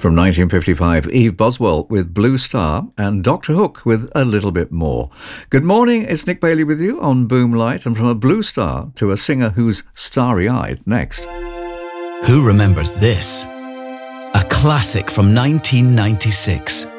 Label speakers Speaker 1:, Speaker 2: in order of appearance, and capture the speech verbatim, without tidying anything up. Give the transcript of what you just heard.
Speaker 1: From nineteen fifty-five, Eve Boswell with Blue Star and Doctor Hook with A Little Bit More. Good morning, it's Nick Bailey with you on Boomlight, and from a blue star to a singer who's starry-eyed next.
Speaker 2: Who remembers this? A classic from nineteen ninety-six.